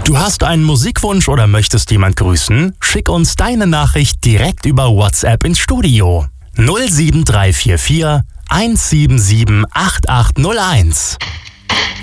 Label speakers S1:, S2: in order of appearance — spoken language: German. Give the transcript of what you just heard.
S1: Du hast einen Musikwunsch oder möchtest jemand grüßen? Schick uns deine Nachricht direkt über WhatsApp ins Studio. 07344 177 8801.